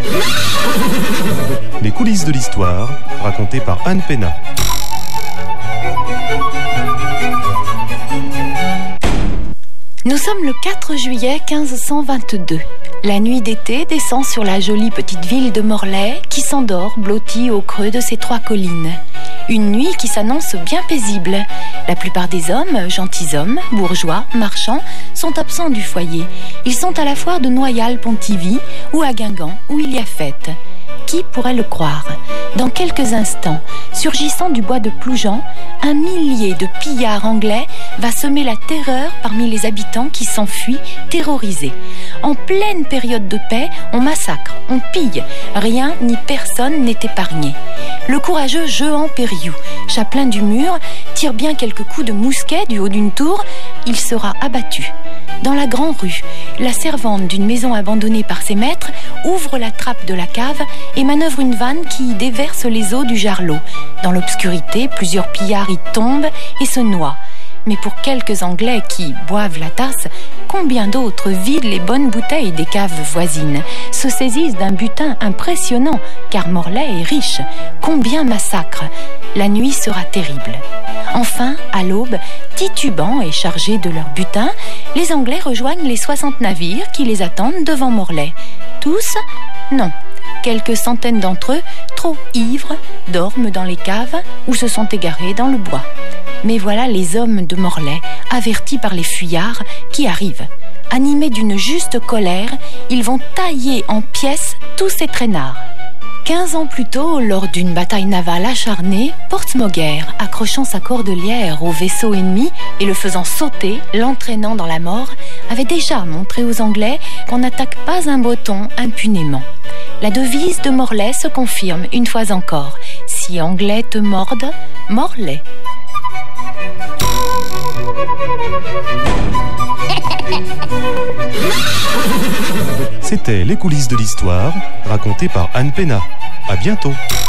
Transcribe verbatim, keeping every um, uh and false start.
Les coulisses de l'histoire, racontées par Anne Pénat. Nous sommes le quatre juillet quinze cent vingt-deux. La nuit d'été descend sur la jolie petite ville de Morlaix qui s'endort blottie au creux de ses trois collines. Une nuit qui s'annonce bien paisible. La plupart des hommes, gentilshommes, bourgeois, marchands, sont absents du foyer. Ils sont à la foire de Noyal-Pontivy ou à Guingamp où il y a fête. Qui pourrait le croire? Dans quelques instants, surgissant du bois de Ploujean, un millier de pillards anglais va semer la terreur parmi les habitants qui s'enfuient, terrorisés. En pleine période de paix, on massacre, on pille. Rien ni personne n'est épargné. Le courageux Jehan Périou, chapelain du mur, tire bien quelques coups de mousquet du haut d'une tour. Il sera abattu. Dans la grande rue, la servante d'une maison abandonnée par ses maîtres ouvre la trappe de la cave et manœuvre une vanne qui y déverse les eaux du jarlot. Dans l'obscurité, plusieurs pillards y tombent et se noient. Mais pour quelques Anglais qui boivent la tasse, combien d'autres vident les bonnes bouteilles des caves voisines, se saisissent d'un butin impressionnant, car Morlaix est riche. Combien massacrent? La nuit sera terrible. Enfin, à l'aube, titubants et chargés de leur butin, les Anglais rejoignent les soixante navires qui les attendent devant Morlaix. Tous? Non. Quelques centaines d'entre eux, trop ivres, dorment dans les caves ou se sont égarés dans le bois. Mais voilà les hommes de Morlaix, avertis par les fuyards, qui arrivent. Animés d'une juste colère, ils vont tailler en pièces tous ces traînards. Quinze ans plus tôt, lors d'une bataille navale acharnée, Portsmogher, accrochant sa cordelière au vaisseau ennemi et le faisant sauter, l'entraînant dans la mort, avait déjà montré aux Anglais qu'on n'attaque pas un Breton impunément. La devise de Morlaix se confirme une fois encore. Si Anglais te mordent, mords-les. C'était Les coulisses de l'histoire, racontées par Anne Pénat. À bientôt.